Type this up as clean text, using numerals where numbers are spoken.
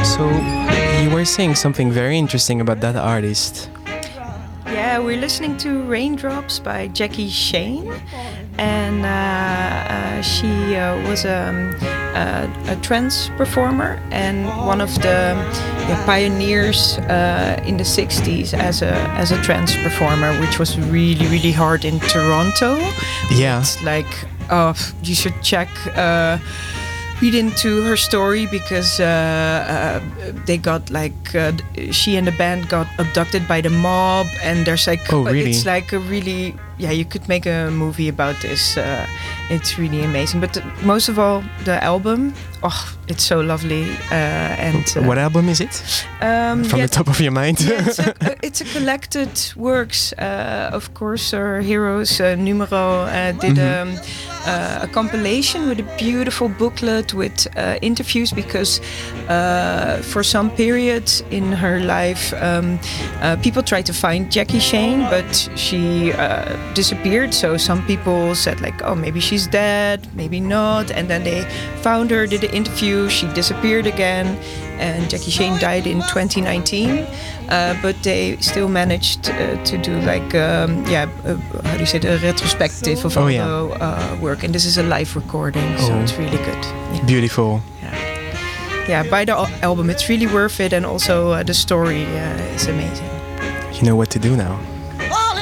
So you were saying something very interesting about that artist. Yeah, we're listening to Raindrops by Jackie Shane, and she was a trance performer and one of the pioneers in the 60s as a trance performer, which was really, really hard in Toronto. Yeah. It's like, you should check... read into her story because they got she and the band got abducted by the mob, and there's like, oh, really? It's like a really, you could make a movie about this. It's really amazing. But most of all, the album, it's so lovely. And what album is it? From the top of your mind? It's a collected works. Of course, our heroes, Numero, did a compilation with a beautiful booklet with interviews, because for some period in her life, people tried to find Jackie Shane, but she disappeared. So some people said like, oh, maybe she's dead, maybe not. And then they found her, did an interview, she disappeared again. And Jackie Shane died in 2019. But they still managed to do like, how do you say it, a retrospective of all the work. And this is a live recording, so it's really good. Yeah. Beautiful. Yeah, buy the album. It's really worth it. And also the story is amazing. You know what to do now.